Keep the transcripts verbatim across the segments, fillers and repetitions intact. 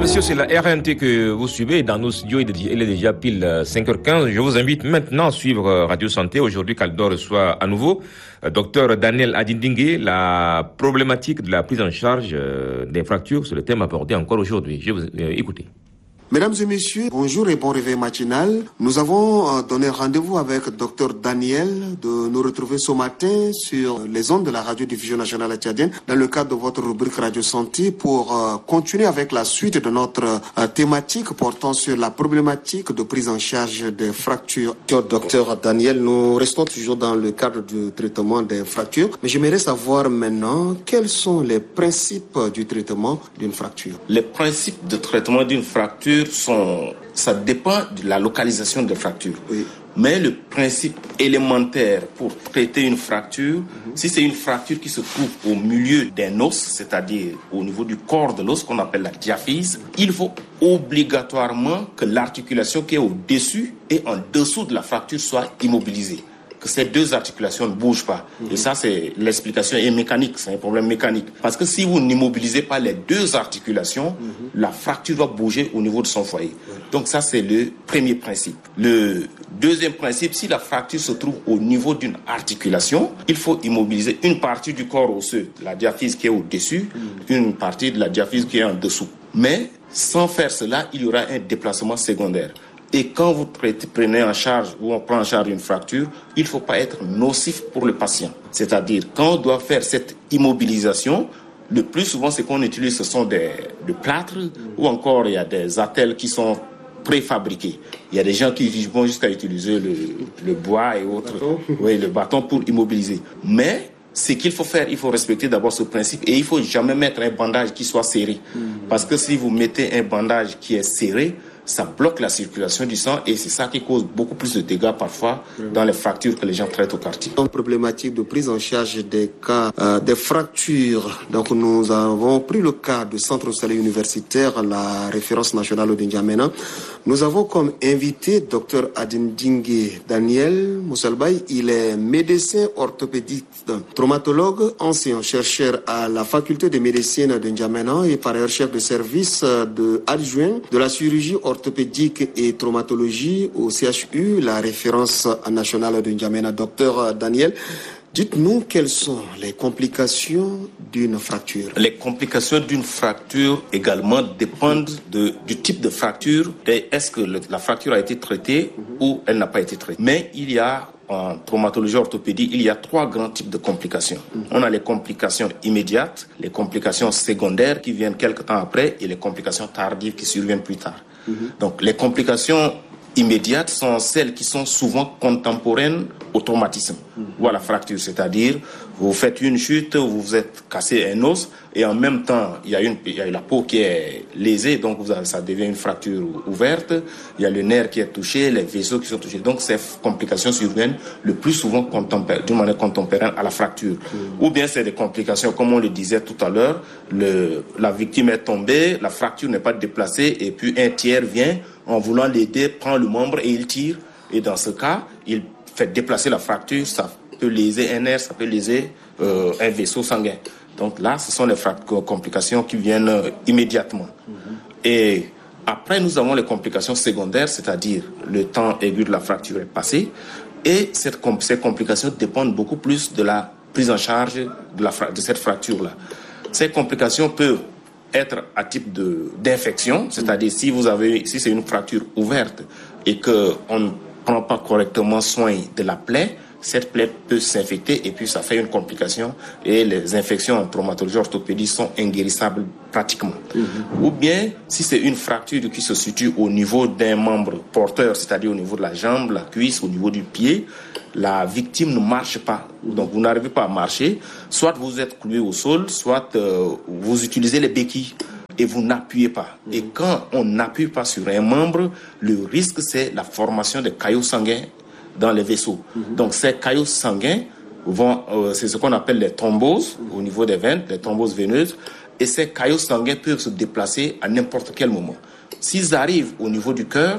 messieurs, c'est la R N T que vous suivez. Dans nos studios, il est déjà pile cinq heures quinze. Je vous invite maintenant à suivre Radio Santé. Aujourd'hui, Caldo reçoit à nouveau Docteur Daniel Adindingue. La problématique de la prise en charge des fractures, c'est le thème abordé encore aujourd'hui. Je vous euh, écoutez. Mesdames et messieurs, bonjour et bon réveil matinal. Nous avons donné rendez-vous avec Docteur Daniel de nous retrouver ce matin sur les ondes de la radiodiffusion nationale tchadienne dans le cadre de votre rubrique Radio Santé pour euh, continuer avec la suite de notre euh, thématique portant sur la problématique de prise en charge des fractures. Docteur Daniel, nous restons toujours dans le cadre du traitement des fractures, mais j'aimerais savoir maintenant quels sont les principes du traitement d'une fracture. Les principes de traitement d'une fracture sont, ça dépend de la localisation de la fracture. Oui. Mais le principe élémentaire pour traiter une fracture, mm-hmm. si c'est une fracture qui se trouve au milieu d'un os, c'est-à-dire au niveau du corps de l'os qu'on appelle la diaphyse, il faut obligatoirement que l'articulation qui est au-dessus et en dessous de la fracture soit immobilisée. Que ces deux articulations ne bougent pas. Mmh. Et ça, c'est l'explication est mécanique, c'est un problème mécanique. Parce que si vous n'immobilisez pas les deux articulations, mmh. la fracture va bouger au niveau de son foyer. Mmh. Donc ça, c'est le premier principe. Le deuxième principe, si la fracture se trouve au niveau d'une articulation, il faut immobiliser une partie du corps osseux, la diaphyse qui est au-dessus, mmh. une partie de la diaphyse qui est en dessous. Mais sans faire cela, il y aura un déplacement secondaire. Et quand vous prenez en charge ou on prend en charge une fracture, il ne faut pas être nocif pour le patient. C'est-à-dire, quand on doit faire cette immobilisation, le plus souvent, ce qu'on utilise, ce sont des, des plâtres ou encore il y a des attelles qui sont préfabriqués. Il y a des gens qui vont jusqu'à utiliser le, le bois et autres, oui, le bâton pour immobiliser. Mais ce qu'il faut faire, il faut respecter d'abord ce principe et il ne faut jamais mettre un bandage qui soit serré. Parce que si vous mettez un bandage qui est serré, ça bloque la circulation du sang et c'est ça qui cause beaucoup plus de dégâts parfois dans les fractures que les gens traitent au quartier. Une problématique de prise en charge des cas euh, des fractures. Donc nous avons pris le cas du centre hospitalier universitaire, la référence nationale de N'Djamena. Nous avons comme invité Docteur Adindingue Daniel Moussalbaï. Il est médecin orthopédiste, traumatologue, ancien chercheur à la faculté de médecine de N'Djamena et par ailleurs chef de service de adjoint de la chirurgie orthopédique et traumatologie au C H U, la référence nationale de N'Djamena. Docteur Daniel, dites-nous quelles sont les complications d'une fracture. Les complications d'une fracture également dépendent de, du type de fracture et est-ce que le, la fracture a été traitée mm-hmm. ou elle n'a pas été traitée. Mais il y a en traumatologie orthopédie, il y a trois grands types de complications. Mm-hmm. On a les complications immédiates, les complications secondaires qui viennent quelques temps après et les complications tardives qui surviennent plus tard. Mm-hmm. Donc les complications immédiates sont celles qui sont souvent contemporaines au traumatisme mmh. ou à la fracture, c'est-à-dire vous faites une chute, vous vous êtes cassé un os et en même temps il y a, une, il y a la peau qui est lésée, donc vous avez, ça devient une fracture ouverte, il y a le nerf qui est touché, les vaisseaux qui sont touchés, donc ces complications surviennent le plus souvent contempé- d'une manière contemporaine à la fracture. Mmh. Ou bien c'est des complications, comme on le disait tout à l'heure, le, la victime est tombée, la fracture n'est pas déplacée et puis un tiers vient en voulant l'aider, prend le membre et il tire. Et dans ce cas, il fait déplacer la fracture, ça peut léser un nerf, ça peut léser euh, un vaisseau sanguin. Donc là, ce sont les fract- complications qui viennent euh, immédiatement. Mm-hmm. Et après, nous avons les complications secondaires, c'est-à-dire le temps aigu de la fracture est passé. Et cette, ces complications dépendent beaucoup plus de la prise en charge de, la, de cette fracture-là. Ces complications peuvent être à type de d'infection, c'est-à-dire si vous avez si c'est une fracture ouverte et que on ne prend pas correctement soin de la plaie, cette plaie peut s'infecter et puis ça fait une complication et les infections en traumatologie orthopédie sont inguérissables pratiquement. Mm-hmm. Ou bien si c'est une fracture qui se situe au niveau d'un membre porteur, c'est-à-dire au niveau de la jambe, la cuisse, au niveau du pied, la victime ne marche pas, donc vous n'arrivez pas à marcher, soit vous êtes cloué au sol, soit euh, vous utilisez les béquilles et vous n'appuyez pas. Mmh. Et quand on n'appuie pas sur un membre, le risque c'est la formation de caillots sanguins dans les vaisseaux. Mmh. Donc ces caillots sanguins vont, euh, c'est ce qu'on appelle les thromboses mmh. au niveau des veines, les thromboses veineuses, et ces caillots sanguins peuvent se déplacer à n'importe quel moment. S'ils arrivent au niveau du cœur,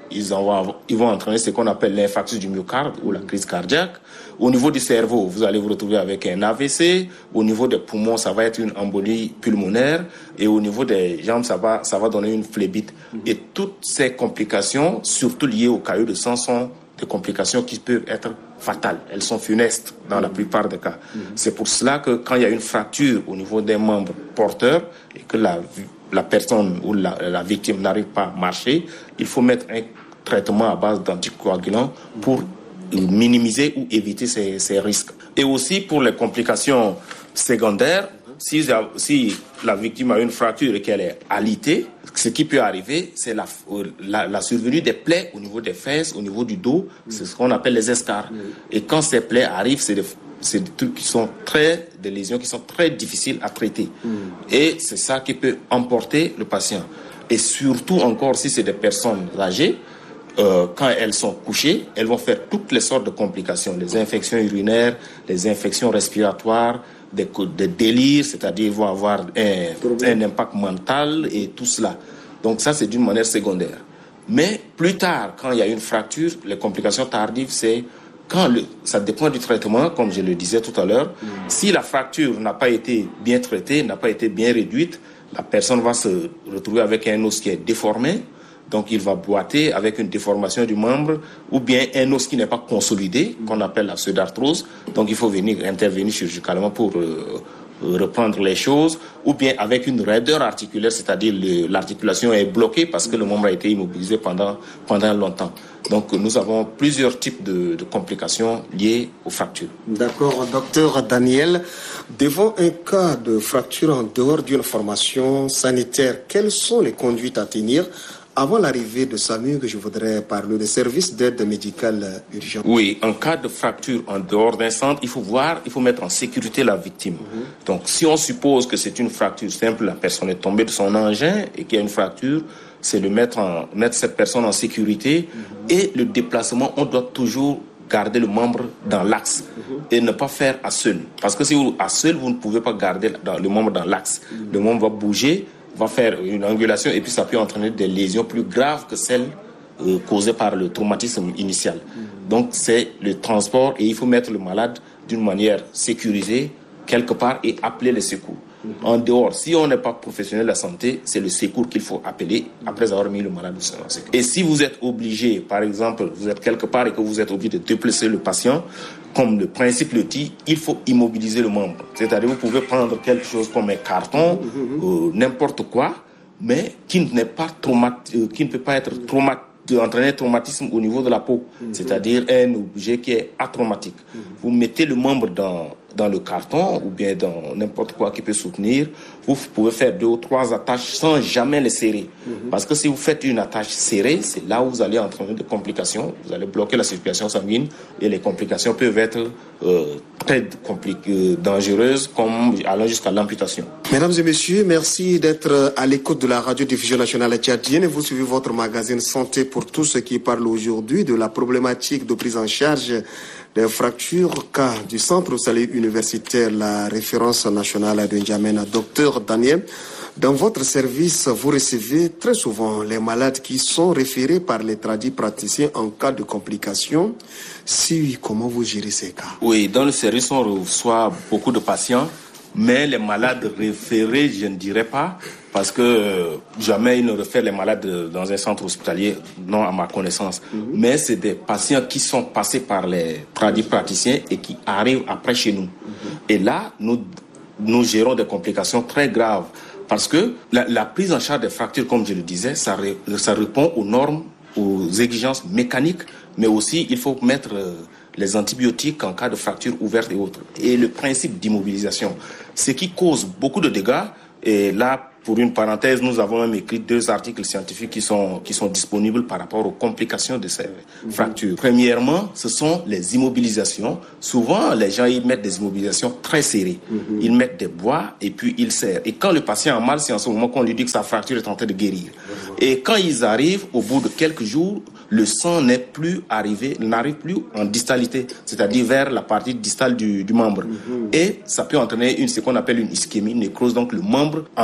ils, en, ils vont entraîner ce qu'on appelle l'infarctus du myocarde ou la crise cardiaque. Au niveau du cerveau, vous allez vous retrouver avec un A V C. Au niveau des poumons, ça va être une embolie pulmonaire. Et au niveau des jambes, ça va, ça va donner une phlébite. Et toutes ces complications, surtout liées au caillot de sang, sont des complications qui peuvent être fatales. Elles sont funestes dans la plupart des cas. Mm-hmm. C'est pour cela que quand il y a une fracture au niveau des membres porteurs et que la, la personne ou la, la victime n'arrive pas à marcher, il faut mettre un traitement à base d'anticoagulants pour minimiser ou éviter ces, ces risques. Et aussi pour les complications secondaires, si, si la victime a une fracture et qu'elle est alitée, ce qui peut arriver, c'est la, la, la survenue des plaies au niveau des fesses, au niveau du dos, c'est ce qu'on appelle les escarres. Et quand ces plaies arrivent, c'est des, c'est des trucs qui sont très, des lésions qui sont très difficiles à traiter. Et c'est ça qui peut emporter le patient. Et surtout encore si c'est des personnes âgées, Euh, quand elles sont couchées, elles vont faire toutes les sortes de complications, les infections urinaires, les infections respiratoires, des, des délires, c'est-à-dire ils vont avoir un, un impact mental et tout cela. Donc ça, c'est d'une manière secondaire. Mais plus tard, quand il y a une fracture, les complications tardives, c'est quand le, ça dépend du traitement, comme je le disais tout à l'heure. Mmh. Si la fracture n'a pas été bien traitée, n'a pas été bien réduite, la personne va se retrouver avec un os qui est déformé. Donc, il va boiter avec une déformation du membre ou bien un os qui n'est pas consolidé, qu'on appelle la pseudarthrose. Donc, il faut venir intervenir chirurgicalement pour euh, reprendre les choses, ou bien avec une raideur articulaire, c'est-à-dire le, l'articulation est bloquée parce que le membre a été immobilisé pendant, pendant longtemps. Donc, nous avons plusieurs types de, de complications liées aux fractures. D'accord, docteur Daniel. Devant un cas de fracture en dehors d'une formation sanitaire, quelles sont les conduites à tenir avant l'arrivée de SAMU, que je voudrais parler des services d'aide médicale urgente? Oui, en cas de fracture en dehors d'un centre, il faut voir, il faut mettre en sécurité la victime. Mm-hmm. Donc, si on suppose que c'est une fracture simple, la personne est tombée de son engin et qu'il y a une fracture, c'est de mettre, en, mettre cette personne en sécurité. Mm-hmm. Et le déplacement, on doit toujours garder le membre dans l'axe mm-hmm. et ne pas faire à seul. Parce que si vous, à seul, vous ne pouvez pas garder dans, le membre dans l'axe. Mm-hmm. Le membre va bouger, va faire une angulation et puis ça peut entraîner des lésions plus graves que celles euh, causées par le traumatisme initial. Mmh. Donc c'est le transport et il faut mettre le malade d'une manière sécurisée quelque part et appeler les secours. Mmh. En dehors, si on n'est pas professionnel de la santé, c'est le secours qu'il faut appeler après avoir mis le malade en sécurité. Et si vous êtes obligé, par exemple, vous êtes quelque part et que vous êtes obligé de déplacer le patient, comme le principe le dit, il faut immobiliser le membre. C'est-à-dire vous pouvez prendre quelque chose comme un carton, mmh. euh, n'importe quoi, mais qui n'est pas traumat, euh, qui ne peut pas être traumatisé, entraîner un traumatisme au niveau de la peau, mmh. c'est-à-dire un objet qui est atraumatique. Mmh. Vous mettez le membre dans, dans le carton ou bien dans n'importe quoi qui peut soutenir, vous pouvez faire deux ou trois attaches sans jamais les serrer. Mmh. Parce que si vous faites une attache serrée, c'est là où vous allez entraîner des complications, vous allez bloquer la circulation sanguine et les complications peuvent être euh, très compliquées, dangereuses, comme allant jusqu'à l'amputation. Mesdames et messieurs, merci d'être à l'écoute de la radio-diffusion nationale tchadienne et vous suivez votre magazine Santé pour tous ceux qui parlent aujourd'hui de la problématique de prise en charge des fractures cas du Centre hospitalier universitaire, la référence nationale de N'Djamena. Docteur Daniel, dans votre service, vous recevez très souvent les malades qui sont référés par les tradis praticiens en cas de complications. Si oui, comment vous gérez ces cas? Oui, dans le service, on reçoit beaucoup de patients, mais les malades référés, je ne dirais pas, parce que euh, jamais ils ne réfèrent les malades dans un centre hospitalier, non à ma connaissance. Mm-hmm. Mais c'est des patients qui sont passés par les tradis praticiens et qui arrivent après chez nous. Mm-hmm. Et là, nous, nous gérons des complications très graves. Parce que la, la prise en charge des fractures, comme je le disais, ça, ré, ça répond aux normes, aux exigences mécaniques, mais aussi il faut mettre euh, les antibiotiques en cas de fracture ouverte et autres. Et le principe d'immobilisation, ce qui cause beaucoup de dégâts. Et là, pour une parenthèse, nous avons même écrit deux articles scientifiques qui sont, qui sont disponibles par rapport aux complications de ces mmh. fractures. Premièrement, ce sont les immobilisations. Souvent, les gens ils mettent des immobilisations très serrées. Mmh. Ils mettent des bois et puis ils serrent. Et quand le patient a mal, c'est en ce moment qu'on lui dit que sa fracture est en train de guérir. Mmh. Et quand ils arrivent, au bout de quelques jours, le sang n'est plus arrivé, n'arrive plus en distalité, c'est-à-dire vers la partie distale du, du membre. Mmh. Et ça peut entraîner une, ce qu'on appelle une ischémie, une nécrose, donc le membre en dessous de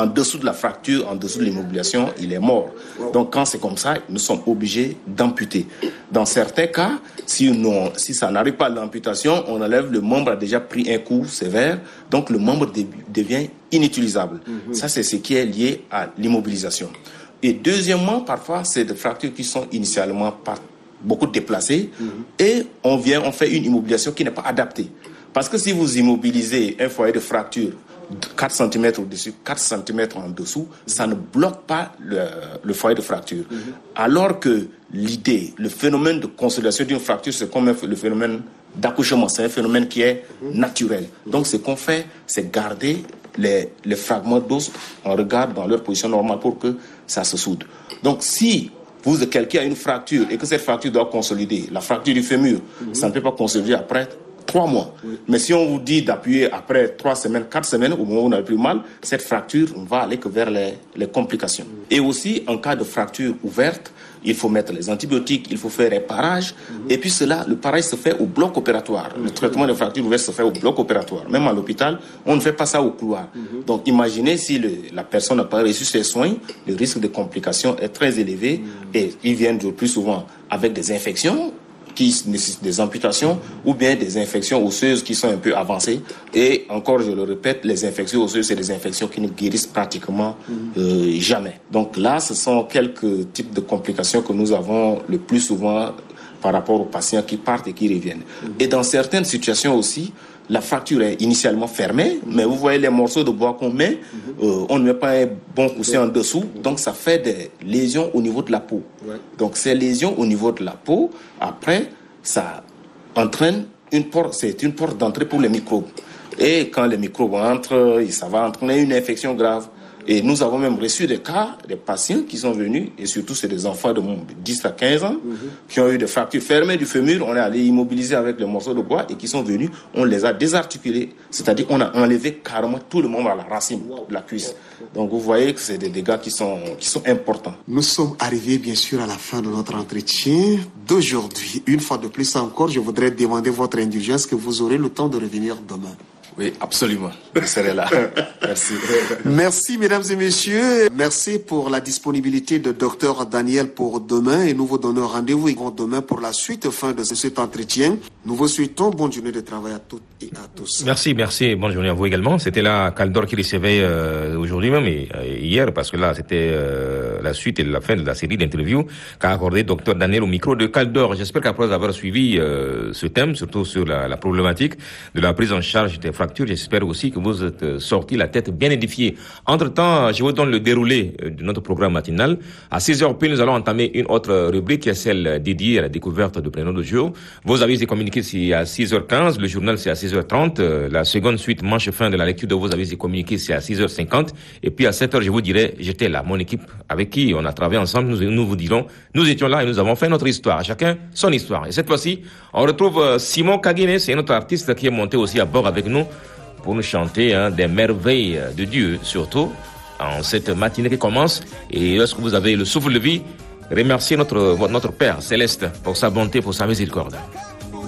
la fracture en dessous de l'immobilisation, il est mort. Donc quand c'est comme ça, nous sommes obligés d'amputer. Dans certains cas, si, nous, si ça n'arrive pas à l'amputation, on enlève le membre a déjà pris un coup sévère, donc le membre de, devient inutilisable. Mm-hmm. Ça, c'est ce qui est lié à l'immobilisation. Et deuxièmement, parfois, c'est des fractures qui sont initialement pas beaucoup déplacées, mm-hmm. et on vient, on fait une immobilisation qui n'est pas adaptée. Parce que si vous immobilisez un foyer de fracture quatre centimètres au-dessus, quatre centimètres en dessous, ça ne bloque pas le, le foyer de fracture. Mm-hmm. Alors que l'idée, le phénomène de consolidation d'une fracture, c'est comme le phénomène d'accouchement, c'est un phénomène qui est mm-hmm. naturel. Mm-hmm. Donc ce qu'on fait, c'est garder les, les fragments d'os en regard dans leur position normale pour que ça se soude. Donc si vous, quelqu'un a une fracture et que cette fracture doit consolider, la fracture du fémur, mm-hmm. ça ne peut pas consolider après trois mois. Oui. Mais si on vous dit d'appuyer après trois semaines, quatre semaines, au moment où on n'a plus mal, cette fracture, on va aller que vers les, les complications. Oui. Et aussi, en cas de fracture ouverte, il faut mettre les antibiotiques, il faut faire réparage. Mm-hmm. Et puis cela, le pareil se fait au bloc opératoire. Mm-hmm. Le traitement de fracture ouverte se fait au bloc opératoire. Même à l'hôpital, on ne fait pas ça au couloir. Mm-hmm. Donc imaginez si le, la personne n'a pas reçu ses soins, le risque de complications est très élevé. Mm-hmm. Et ils viennent le plus souvent avec des infections qui nécessitent des amputations ou bien des infections osseuses qui sont un peu avancées. Et encore, je le répète, les infections osseuses, c'est des infections qui ne guérissent pratiquement euh, jamais. Donc là, ce sont quelques types de complications que nous avons le plus souvent par rapport aux patients qui partent et qui reviennent. Et dans certaines situations aussi, la fracture est initialement fermée, mais vous voyez les morceaux de bois qu'on met, euh, on ne met pas un bon coussin en dessous, donc ça fait des lésions au niveau de la peau. Ouais. Donc ces lésions au niveau de la peau, après, ça entraîne une porte, c'est une porte d'entrée pour les microbes. Et quand les microbes entrent, ça va entraîner une infection grave. Et nous avons même reçu des cas, des patients qui sont venus, et surtout c'est des enfants de dix à quinze ans, mm-hmm. qui ont eu des fractures fermées du fémur, on est allé immobiliser avec les morceaux de bois, et qui sont venus, on les a désarticulés, c'est-à-dire on a enlevé carrément tout le membre à la racine de la cuisse. Donc vous voyez que c'est des dégâts qui sont, qui sont importants. Nous sommes arrivés bien sûr à la fin de notre entretien d'aujourd'hui. Une fois de plus encore, je voudrais demander votre indulgence que vous aurez le temps de revenir demain. Oui, absolument. Je serai là. Merci. Merci, mesdames et messieurs. Merci pour la disponibilité de docteur Daniel pour demain. Et nous vous donnons rendez-vous demain pour la suite fin de cet entretien. Nous vous souhaitons bonne journée de travail à toutes et à tous. Merci, merci. Bonne journée à vous également. C'était là Kaldor qui recevait euh, aujourd'hui même et euh, hier, parce que là, c'était euh, la suite et la fin de la série d'interviews qu'a accordé docteur Daniel au micro de Kaldor. J'espère qu'après avoir suivi euh, ce thème, surtout sur la, la problématique de la prise en charge des fractures, j'espère aussi que vous êtes sortis la tête bien édifiée. Entre-temps, je vous donne le déroulé de notre programme matinal. À six heures pile, nous allons entamer une autre rubrique qui est celle dédiée à la découverte de prénoms de jour. Vos avis et communiqués, c'est à six heures quinze. Le journal, c'est à six heures trente. La seconde suite, manche fin de la lecture de vos avis et communiqués, c'est à six heures cinquante. Et puis à sept heures, je vous dirai, j'étais là. Mon équipe avec qui on a travaillé ensemble, nous, nous vous dirons, nous étions là et nous avons fait notre histoire. Chacun son histoire. Et cette fois-ci, on retrouve Simon Kagine, c'est notre artiste qui est monté aussi à bord avec nous pour nous chanter hein, des merveilles de Dieu, surtout en cette matinée qui commence. Et lorsque vous avez le souffle de vie, remerciez notre, notre Père Céleste pour sa bonté, pour sa miséricorde.